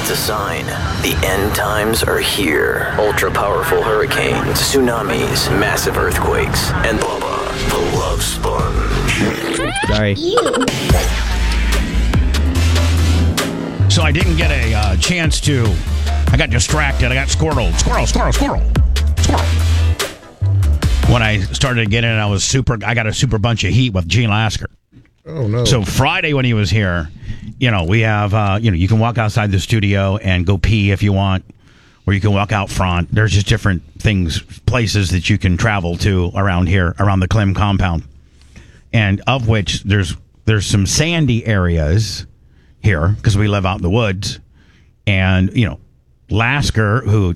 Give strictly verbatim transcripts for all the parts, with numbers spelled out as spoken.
It's a sign. The end times are here. Ultra-powerful hurricanes, tsunamis, massive earthquakes, and Bubba, the Love Sponge. Sorry. So I didn't get a uh, chance to. I got distracted. I got squirreled. Squirrel, squirrel, squirrel, squirrel. When I started to get in, I was super. I got a super bunch of heat with Gene Lasker. Oh no! So Friday when he was here, you know, we have, uh, you know, you can walk outside the studio and go pee if you want, or you can walk out front. There's just different things, places that you can travel to around here, around the Clem compound, and of which there's there's some sandy areas here because we live out in the woods, and you know, Lasker, who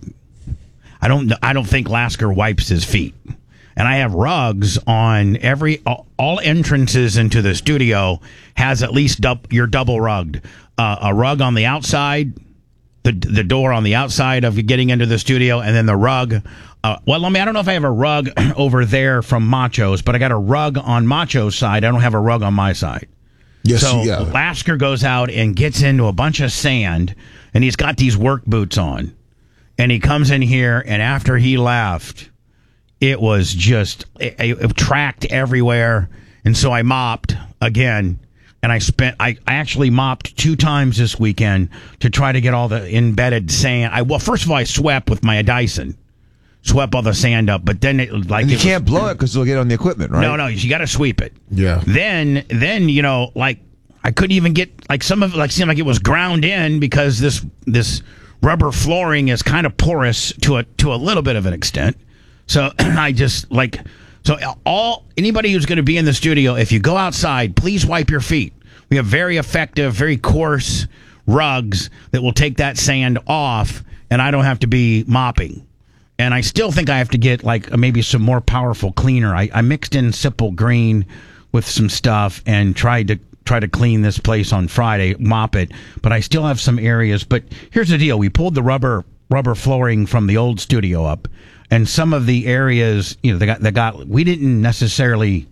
I don't I don't think Lasker wipes his feet. And I have rugs on every all entrances into the studio has at least dub, you're double rugged. Uh, a rug on the outside, the the door on the outside of getting into the studio, and then the rug. Uh, well, I mean, I don't know if I have a rug over there from Macho's, but I got a rug on Macho's side. I don't have a rug on my side. Yes, so yeah. Lasker goes out and gets into a bunch of sand, and he's got these work boots on, and he comes in here, and after he left. It was just it, it tracked everywhere, and so I mopped again, and I spent I, I actually mopped two times this weekend to try to get all the embedded sand. I well, first of all, I swept with my Dyson, swept all the sand up, but then it like and you it can't was, blow it because it'll get on the equipment, right? No, no, you got to sweep it. Yeah. Then then you know like I couldn't even get like some of it like seemed like it was ground in because this this rubber flooring is kind of porous to a to a little bit of an extent. So I just like, so all anybody who's going to be in the studio, if you go outside, please wipe your feet. We have very effective, very coarse rugs that will take that sand off, and I don't have to be mopping. And I still think I have to get like maybe some more powerful cleaner. I, I mixed in Simple Green with some stuff and tried to try to clean this place on Friday, mop it. But I still have some areas. But here's the deal: we pulled the rubber rubber flooring from the old studio up. And some of the areas, you know, they got, they got, we didn't necessarily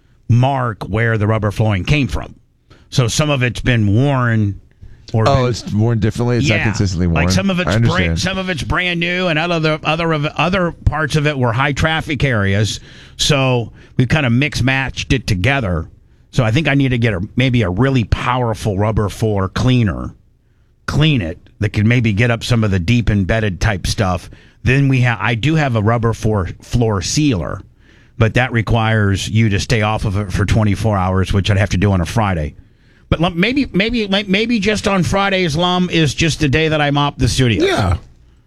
mark where the rubber flooring came from. So some of it's been worn. Or oh, been, it's worn differently? It's yeah, not consistently worn? Like some of it's I understand. brand, some of it's brand new, and other other of other parts of it were high traffic areas. So we kind of mix matched it together. So I think I need to get a maybe a really powerful rubber floor cleaner, clean it that can maybe get up some of the deep embedded type stuff. Then we have, I do have a rubber floor, floor sealer, but that requires you to stay off of it for twenty-four hours, which I'd have to do on a Friday. But maybe, maybe, maybe just on Fridays, Lum is just the day that I mop the studio. Yeah.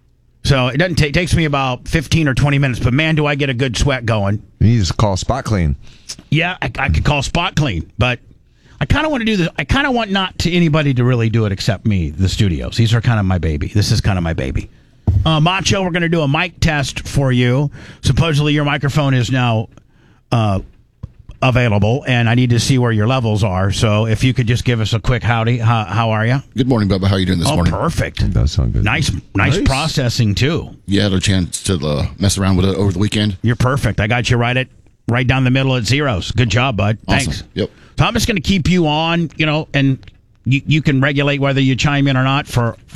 So it doesn't take, takes me about fifteen or twenty minutes, but man, do I get a good sweat going. You need to call Spot Clean. Yeah, I, I could call Spot Clean, but I kind of want to do this. I kind of want not to anybody to really do it except me, the studios. These are kind of my baby. This is kind of my baby. Uh, Macho, we're going to do a mic test for you. Supposedly your microphone is now uh, available, and I need to see where your levels are. So if you could just give us a quick howdy. How, how are you? Good morning, Bubba. How are you doing this oh, morning? Perfect. It does sound good. Nice, nice, Nice. processing, too. You had a chance to uh, mess around with it over the weekend? You're perfect. I got you right at right down the middle at zeros. Good job, bud. Awesome. Thanks. Yep. So I'm just going to keep you on, you know, and you, you can regulate whether you chime in or not for